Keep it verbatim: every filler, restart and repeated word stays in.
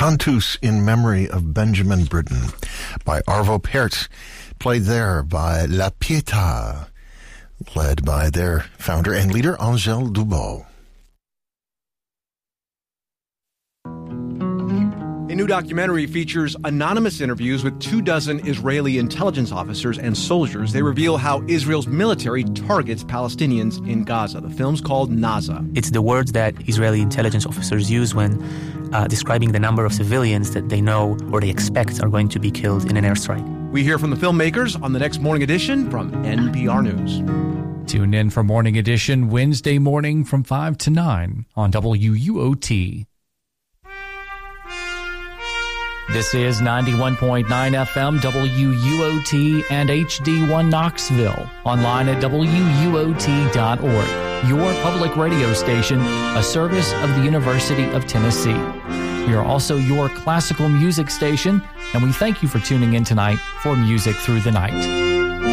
Cantus in Memory of Benjamin Britten by Arvo Pärt, played there by La Pietà, led by their founder and leader, Angèle Dubos. A new documentary features anonymous interviews with two dozen Israeli intelligence officers and soldiers. They reveal how Israel's military targets Palestinians in Gaza. The film's called Naza. It's the words that Israeli intelligence officers use when uh, describing the number of civilians that they know or they expect are going to be killed in an airstrike. We hear from the filmmakers on the next Morning Edition from N P R News. Tune in for Morning Edition Wednesday morning from five to nine on W U O T. This is ninety-one point nine F M W U O T and H D one Knoxville. Online at W U O T dot org. Your public radio station, a service of the University of Tennessee. We are also your classical music station, and we thank you for tuning in tonight for Music Through the Night.